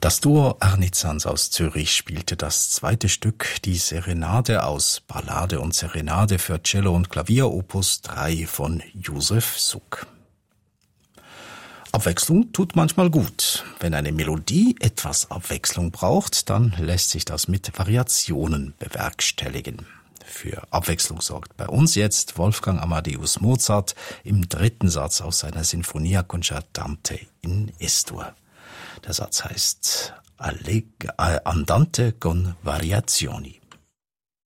Das Duo Arnizans aus Zürich spielte das zweite Stück, die Serenade aus Ballade und Serenade für Cello und Klavier, Opus 3 von Josef Suk. Abwechslung tut manchmal gut. Wenn eine Melodie etwas Abwechslung braucht, dann lässt sich das mit Variationen bewerkstelligen. Für Abwechslung sorgt bei uns jetzt Wolfgang Amadeus Mozart im dritten Satz aus seiner Sinfonia Concertante in Es-Dur. Der Satz heißt Andante con variazioni.